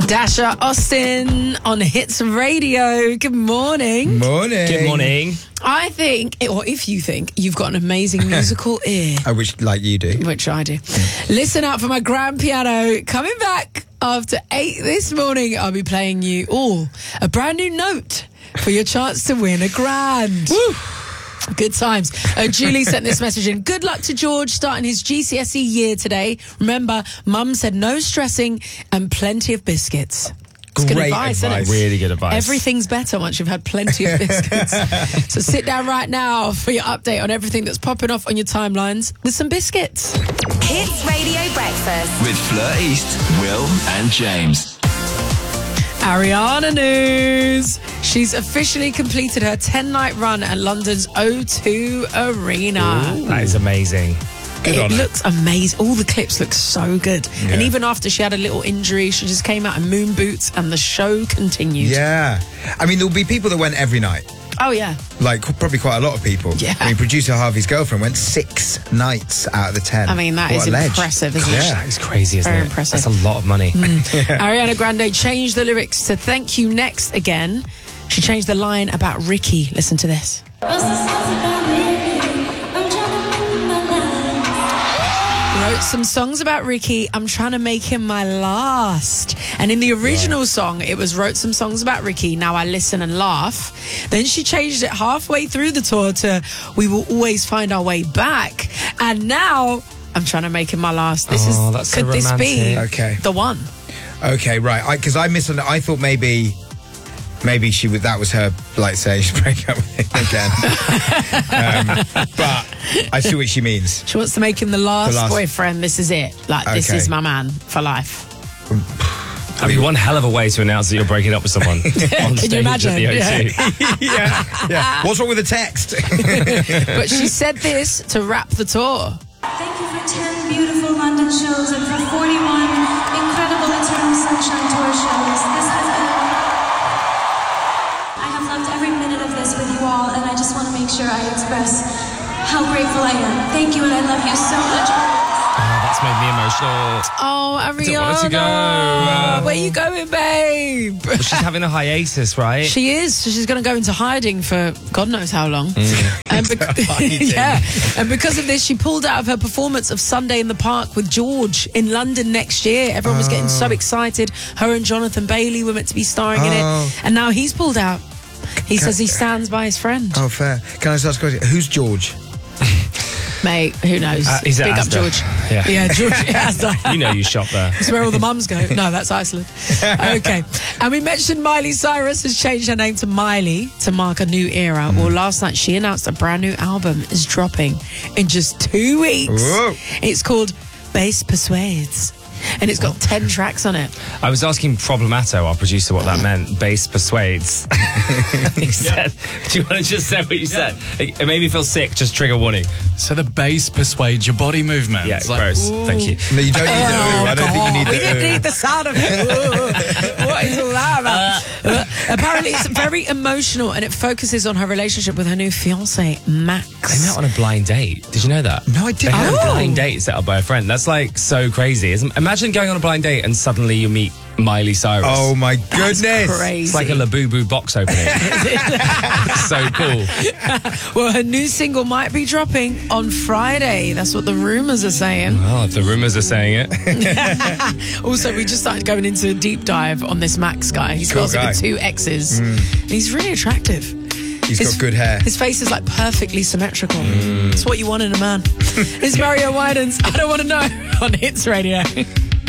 Dasha Austin on Hits Radio. Good morning. Morning. Good morning. I think, or if you think, you've got an amazing musical ear. I wish, like you do. Which I do. Listen out for my grand piano coming back after 8 this morning. I'll be playing you all a brand new note for your chance to win a grand. Woo. Good times. Julie sent this message in. Good luck to George starting his GCSE year today. Remember, Mum said no stressing and plenty of biscuits. It's good advice, isn't it? Really good advice. Everything's better once you've had plenty of biscuits. So sit down right now for your update on everything that's popping off on your timelines with some biscuits. Hits Radio Breakfast with Fleur East, Will and James. Ariana news. She's officially completed her 10-night run at London's O2 Arena. Ooh, that is amazing. It looks amazing. All the clips look so good. Yeah. And even after she had a little injury, she just came out in moon boots and the show continued. Yeah. I mean, there'll be people that went every night. Oh, yeah. Like, probably quite a lot of people. Yeah. I mean, producer Harvey's girlfriend went 6 nights out of the 10. I mean, that is impressive, isn't it? Yeah, that is crazy, isn't it? Very impressive. That's a lot of money. Ariana Grande changed the lyrics to Thank You Next again. She changed the line about Ricky. Listen to this. Wrote some songs about Ricky. I'm trying to make him my last. And in the original song, it was wrote some songs about Ricky. Now I listen and laugh. Then she changed it halfway through the tour to We Will Always Find Our Way Back. And now I'm trying to make him my last. This is that's could so this be the one? Okay, right. Because I misunderstood. I thought maybe she would. That was her, like, saying she's breaking up with him again. But I see what she means. She wants to make him the last boyfriend. This is it. Like, this is my man for life. I mean, one hell of a way to announce that you're breaking up with someone on Can stage you imagine? at the O2. Yeah. What's wrong with the text? But she said this to wrap the tour. Thank you for 10 beautiful London shows and for 41 incredible Eternal Sunshine Tour shows. I have loved every minute of this with you all, and I just want to make sure I express how grateful I am. Thank you, and I love you so much. That's made me emotional. Oh, Ariana. I don't want her to go. Where you going, babe? Well, she's having a hiatus, right? She is. So she's going to go into hiding for God knows how long. And and because of this, she pulled out of her performance of Sunday in the Park with George in London next year. Everyone was getting so excited. Her and Jonathan Bailey were meant to be starring in it. And now he's pulled out. He says he stands by his friend. Oh, fair. Can I just ask a question? Who's George? Mate, who knows? He's at Big up Asda. George. Yeah, George at Asda. You know you shop there. It's where all the mums go. No, that's Iceland. Okay. And we mentioned Miley Cyrus has changed her name to Miley to mark a new era. Well, last night she announced a brand new album is dropping in just 2 weeks. Whoa. It's called Bass Persuades. And it's got 10 tracks on it. I was asking Problemato, our producer, what that meant. Bass persuades. He said, do you want to just say what you said? It made me feel sick, just trigger warning. So the bass persuades your body movement. Yeah, it's gross. Thank you. No, you don't need the ooh. I don't think you need the We didn't need the sound of it. What is all that about? Apparently it's very emotional and it focuses on her relationship with her new fiancé, Max. They met on a blind date. Did you know that? No, I didn't. They had a blind date set up by a friend. That's like so crazy. Imagine going on a blind date and suddenly you meet Miley Cyrus. Oh my goodness. That's crazy. It's like a Labubu box opening. So cool. Well, her new single might be dropping on Friday. That's what the rumours are saying. Well, if the rumours are saying it. Also, we just started going into a deep dive on this Max guy. He's got like 2 exes. And he's really attractive. He's got good hair. His face is like perfectly symmetrical. It's what you want in a man. It's Mario Winans. I don't want to know on Hits Radio.